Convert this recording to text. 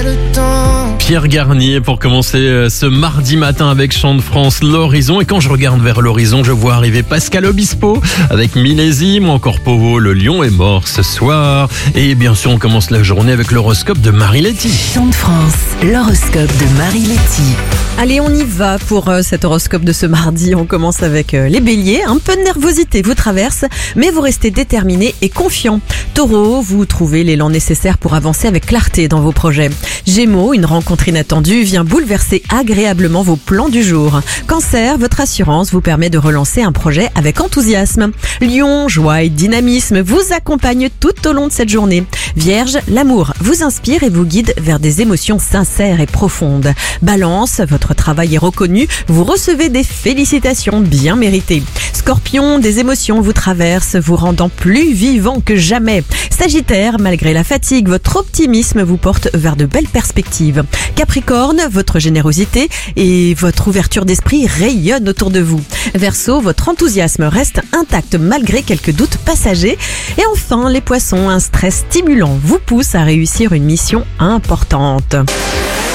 le temps. Pierre Garnier pour commencer ce mardi matin avec Chant de France, l'horizon. Et quand je regarde vers l'horizon, je vois arriver Pascal Obispo avec Millésime, encore Povo, le lion est mort ce soir. Et bien sûr, on commence la journée avec l'horoscope de Marie Letty. Chant de France, l'horoscope de Marie Letty. Allez, on y va pour cet horoscope de ce mardi. On commence avec les béliers. Un peu de nervosité vous traverse, mais vous restez déterminé et confiant. Taureau, vous trouvez l'élan nécessaire pour avancer avec clarté dans vos projets. Gémeaux, une rencontre inattendue vient bouleverser agréablement vos plans du jour. Cancer, votre assurance vous permet de relancer un projet avec enthousiasme. Lion, joie et dynamisme vous accompagnent tout au long de cette journée. Vierge, l'amour vous inspire et vous guide vers des émotions sincères et profondes. Balance, votre travail est reconnu, vous recevez des félicitations bien méritées. Scorpion, des émotions vous traversent, vous rendant plus vivant que jamais. Sagittaire, malgré la fatigue, votre optimisme vous porte vers de belles perspectives. Capricorne, votre générosité et votre ouverture d'esprit rayonnent autour de vous. Verseau, votre enthousiasme reste intact malgré quelques doutes passagers. Et enfin, les poissons, un stress stimulant vous pousse à réussir une mission importante.